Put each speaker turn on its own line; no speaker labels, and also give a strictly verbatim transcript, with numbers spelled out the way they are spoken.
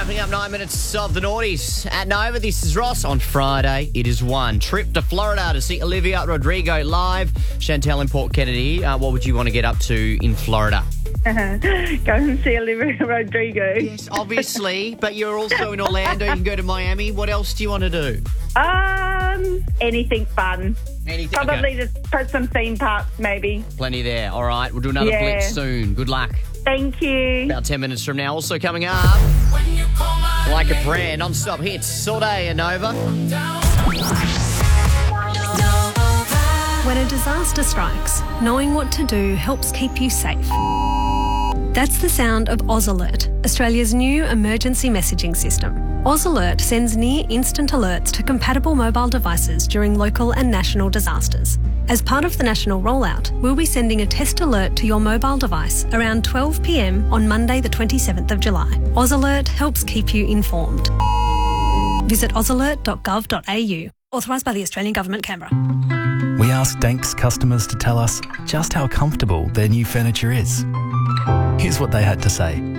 Wrapping up nine minutes of the noughties at Nova. This is Ross. On Friday, it is one trip to Florida to see Olivia Rodrigo live. Chantel in Port Kennedy, uh, what would you want to get up to in Florida?
Uh-huh. Go and see Olivia Rodrigo.
Yes, obviously, but you're also in Orlando. You can go to Miami. What else do you want to do?
Um, anything fun.
Anything?
Probably
Okay.
just put some theme parks, maybe.
Plenty there. All right, we'll do another
Yeah.
blitz soon. Good luck.
Thank you.
About ten minutes from now. Also coming up, like a prayer, non-stop hits all day at Nova.
When a disaster strikes, knowing what to do helps keep you safe. That's the sound of Oz Alert, Australia's new emergency messaging system. Oz Alert sends near-instant alerts to compatible mobile devices during local and national disasters. As part of the national rollout, we'll be sending a test alert to your mobile device around twelve p m on Monday the twenty-seventh of July. Oz Alert helps keep you informed. Visit oz alert dot gov dot a u. Authorised by the Australian Government, Canberra.
We asked Danks customers to tell us just how comfortable their new furniture is. Here's what they had to say.